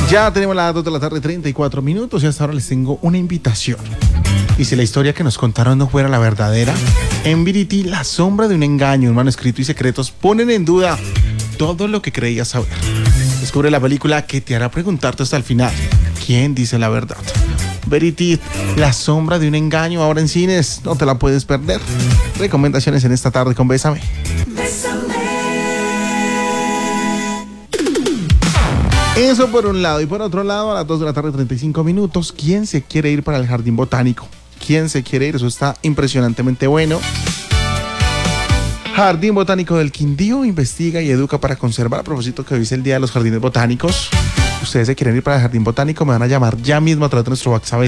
Ya tenemos las 2 de la tarde, 34 minutos, y hasta ahora les tengo una invitación. Y si la historia que nos contaron no fuera la verdadera, en Verity, la sombra de un engaño, un manuscrito y secretos ponen en duda todo lo que creías saber. Descubre la película que te hará preguntarte hasta el final, ¿quién dice la verdad? Verity, la sombra de un engaño, ahora en cines, no te la puedes perder. Recomendaciones en esta tarde con Bésame. Eso por un lado. Y por otro lado, a las 2 de la tarde, 35 minutos, ¿quién se quiere ir para el Jardín Botánico? ¿Quién se quiere ir? Eso está impresionantemente bueno. Jardín Botánico del Quindío investiga y educa para conservar. A propósito que hoy es el Día de los Jardines Botánicos. Ustedes se quieren ir para el Jardín Botánico, me van a llamar ya mismo a través de nuestro WhatsApp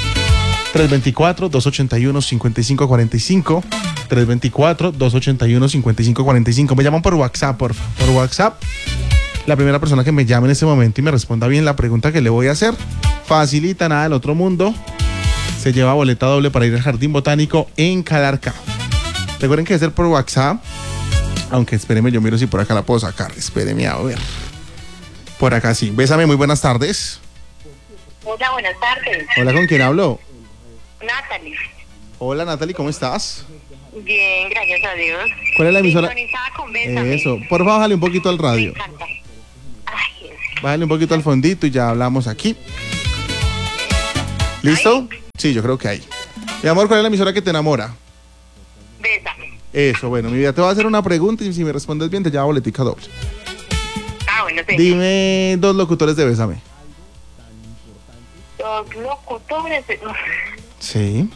324-281-5545. 324-281-5545. Me llaman por WhatsApp, por WhatsApp. La primera persona que me llame en este momento y me responda bien la pregunta que le voy a hacer, facilita, nada del otro mundo, se lleva boleta doble para ir al Jardín Botánico en Calarcá. Recuerden que es ser por WhatsApp, aunque espéreme, yo miro si por acá la puedo sacar. Espéreme a ver. Por acá sí. Bésame, muy buenas tardes. Hola, buenas tardes. Hola, ¿con quién hablo? Natalie. Hola, Natalie, ¿cómo estás? Bien, gracias a Dios. ¿Cuál es la emisora? Sintonizada con Bésame. Eso, por favor, bájale un poquito al radio. Me encanta. Ay, Bájale un poquito al fondito y ya hablamos aquí. ¿Listo? Sí, yo creo que ahí. Mi amor, ¿cuál es la emisora que te enamora? Bésame. Eso, bueno, mi vida, te voy a hacer una pregunta y si me respondes bien te llevo boletica doble. Bueno, sí. Dime dos locutores de Bésame. Los locutores. Sí.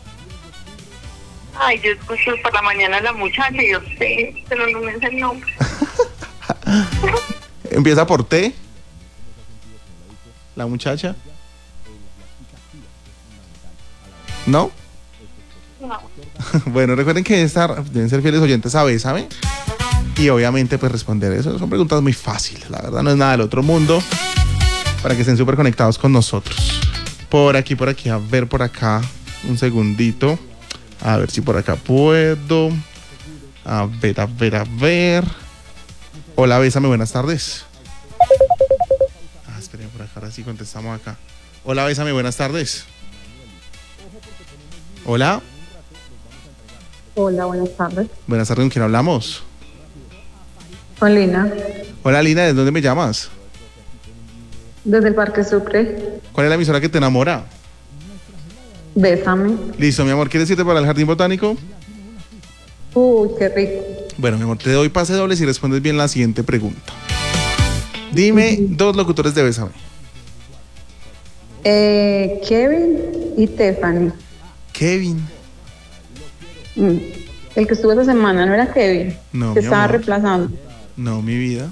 Ay, yo escucho por la mañana a la muchacha y yo sé, pero no me sé el nombre. Empieza por T. La muchacha. ¿No? No. Bueno, recuerden que deben ser fieles oyentes a Bésame. Y obviamente pues responder eso. Son preguntas muy fáciles, la verdad no es nada del otro mundo. Para que estén súper conectados con nosotros. Por aquí, a ver por acá. Un segundito. A ver si por acá puedo. A ver. Hola, Bésame, buenas tardes. Esperen por acá, ahora sí contestamos acá. Hola, Bésame, buenas tardes. Hola. Hola, buenas tardes. Buenas tardes, ¿con quién hablamos? Con Lina, Hola, Lina, ¿de dónde me llamas? desde el Parque Sucre. ¿Cuál es la emisora que te enamora? Bésame. Listo, mi amor, ¿quieres irte para el Jardín Botánico? Uy, qué rico. Bueno, mi amor, te doy pase doble si respondes bien la siguiente pregunta. Dime dos locutores de Bésame. Kevin y Tiffany. Kevin. El que estuvo esa semana, ¿no era Kevin? No, que mi estaba amor. reemplazando. No, mi vida.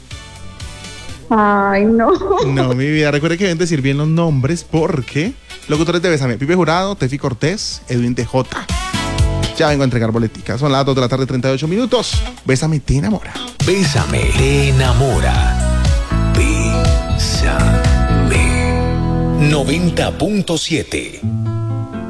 Ay, no. No, mi vida. Recuerde que deben decir bien los nombres porque locutores de Bésame: Pipe Jurado, Tefi Cortés, Edwin DJ. Ya vengo a entregar boleticas. Son las 2 de la tarde, 38 minutos. Bésame, te enamora. Bésame, te enamora. Bésame. 90.7